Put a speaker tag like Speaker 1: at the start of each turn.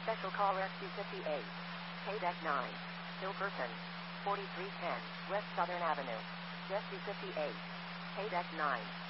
Speaker 1: Special call SU58. KDEC 9. Hilperton. 4310 West Southern Avenue. SU58. KDEC 9.